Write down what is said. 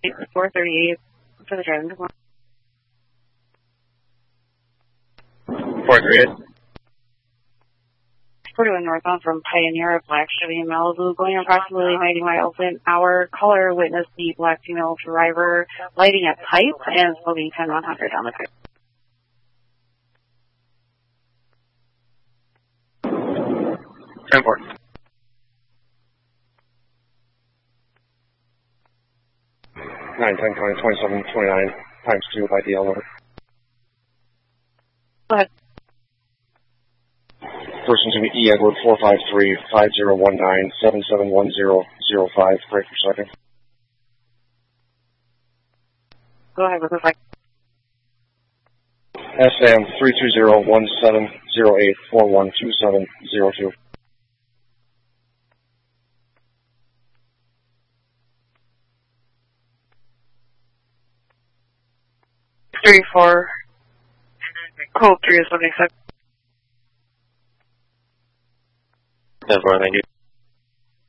438 for the driving deployment. 438. 41 northbound from Pioneer, black Chevy in Malibu, going approximately 90 miles an hour. Caller witnessed the black female driver lighting a pipe and smoking 10-100 on the pipe. 10-4. 9-10-20-27-29 times 2 by DL number. Go ahead. Person's going to be E. Edward 453-5019-771005. Break per second. Go ahead with the flight. SM 320-1708-412702. 34. Code 3 is 76. 10-4, thank you.